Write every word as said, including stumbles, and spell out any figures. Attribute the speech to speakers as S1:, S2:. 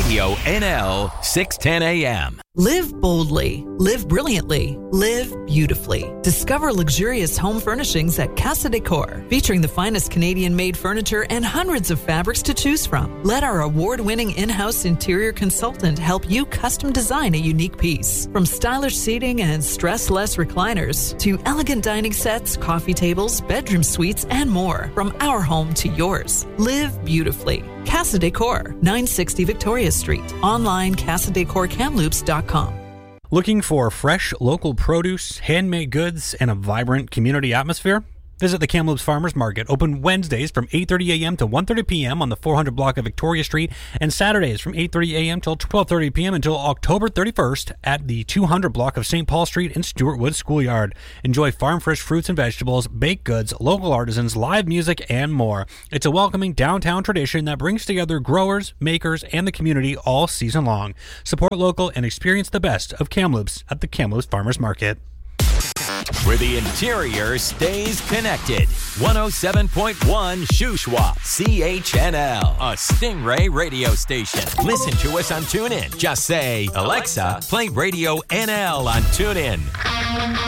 S1: Radio N L six ten A M.
S2: Live boldly, live brilliantly, live beautifully. Discover luxurious home furnishings at Casa Decor, featuring the finest Canadian-made furniture and hundreds of fabrics to choose from. Let our award-winning in-house interior consultant help you custom design a unique piece. From stylish seating and stress-less recliners to elegant dining sets, coffee tables, bedroom suites, and more. From our home to yours. Live beautifully. Casa Decor, nine sixty Victoria Street. Online, casa decor kamloops dot com.
S3: Looking for fresh, local produce, handmade goods, and a vibrant community atmosphere? Visit the Kamloops Farmers Market, open Wednesdays from eight thirty a.m. to one thirty p.m. on the four hundred block of Victoria Street, and Saturdays from eight thirty a.m. till twelve thirty p.m. until October thirty-first at the two hundred block of Saint Paul Street in Stewart Wood Schoolyard. Enjoy farm-fresh fruits and vegetables, baked goods, local artisans, live music, and more. It's a welcoming downtown tradition that brings together growers, makers, and the community all season long. Support local and experience the best of Kamloops at the Kamloops Farmers Market.
S1: Where the interior stays connected. one oh seven point one Shuswap, C H N L, a Stingray radio station. Listen to us on TuneIn. Just say, Alexa, play Radio N L on TuneIn.